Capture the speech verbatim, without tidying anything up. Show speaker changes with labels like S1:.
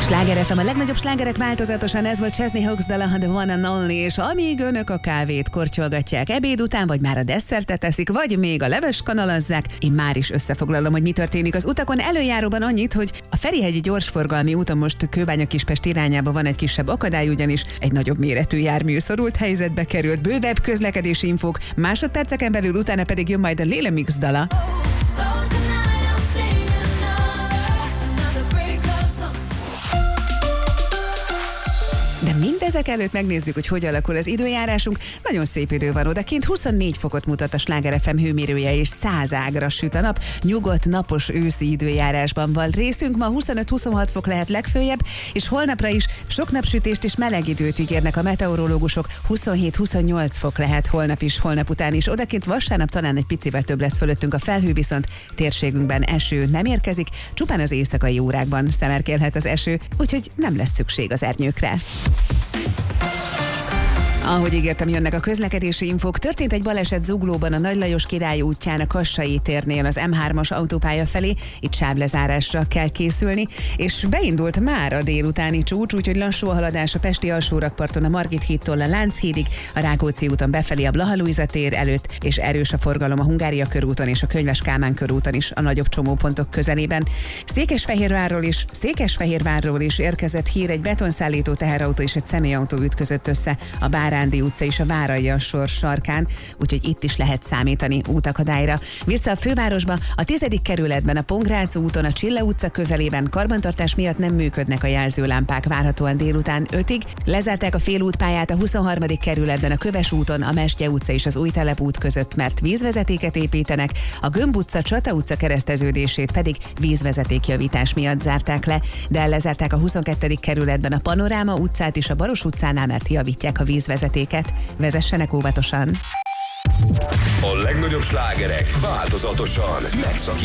S1: Sláger ef em, a legnagyobb slágerek változatosan, ez volt Chesney Hawkes dala, The One and Only, és amíg önök a kávét kortyolgatják ebéd után, vagy már a desszertet teszik, vagy még a leves kanalazzák, én már is összefoglalom, hogy mi történik az utakon. Előjáróban annyit, hogy a Ferihegyi gyorsforgalmi úton most Kőbánya-Kispest irányába van egy kisebb akadály, ugyanis egy nagyobb méretű jármű szorult helyzetbe került. Bővebb közlekedési infók, másodperceken belül, utána pedig jön majd a Lil Mix dala. De mindezek előtt megnézzük, hogy hogy alakul az időjárásunk. Nagyon szép idő van odakint, huszonnégy fokot mutat a Sláger ef em hőmérője, és száz ágra süt a nap. Nyugodt, napos őszi időjárásban van részünk, ma huszonöt-huszonhat fok lehet legföljebb, és holnapra is sok napsütést és meleg időt ígérnek a meteorológusok. huszonhét-huszonnyolc fok lehet holnap is, holnap után is. Odakint vasárnap talán egy picivel több lesz fölöttünk a felhő, viszont térségünkben eső nem érkezik, csupán az éjszakai órákban szemerkélhet az eső, úgyhogy nem lesz szükség az ernyőkre. Ahogy ígértem, jönnek a közlekedési infók. Történt egy baleset Zuglóban, a Nagy Lajos Király útján, a Kassai térnél az em hármas autópálya felé. Itt sávlezárásra kell készülni, és beindult már a délutáni csúcs, úgyhogy lassú a haladás a pesti alsórakparton, a Margit hídtól a Lánchídig, a Rákóczi úton befelé a Blaha Lujza tér előtt, és erős a forgalom a Hungária körúton és a Könyves Kálmán körúton is a nagyobb csomópontok közelében. Székesfehérvárról is, Székesfehérvárról is érkezett hír, egy betonszállító teherautó és egy személyautó ütközött össze a Bárándi utca és a Váralja sor sarkán, úgyhogy itt is lehet számítani útakadályra. Vissza a fővárosba, a tizedik kerületben, a Pongrác úton, a Csilla utca közelében karbantartás miatt nem működnek a jelzőlámpák, várhatóan délután ötig. Lezárták a félútpályát a huszonharmadik kerületben, a Köves úton, a Mestye utca és az Újtelep út között, mert vízvezetéket építenek, a Gömb utca, Csata utca kereszteződését pedig vízvezetékjavítás miatt zárták le, de lezárták a huszonkettő kerületben a Panoráma utcát is a Baros utcánál, mert javítják a vízvezetéket. Vezessenek óvatosan!
S2: A legnagyobb slágerek változatosan megszakítják